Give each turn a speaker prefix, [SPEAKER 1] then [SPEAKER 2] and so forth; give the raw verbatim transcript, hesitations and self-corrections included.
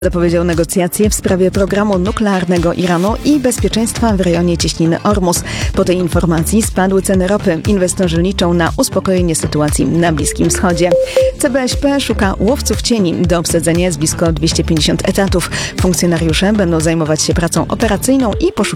[SPEAKER 1] Zapowiedział negocjacje w sprawie programu nuklearnego Iranu i bezpieczeństwa w rejonie cieśniny Ormus. Po tej informacji spadły ceny ropy. Inwestorzy liczą na uspokojenie sytuacji na Bliskim Wschodzie. C B S P szuka łowców cieni. Do obsadzenia jest blisko dwieście pięćdziesiąt etatów. Funkcjonariusze będą zajmować się pracą operacyjną i poszukiwaniem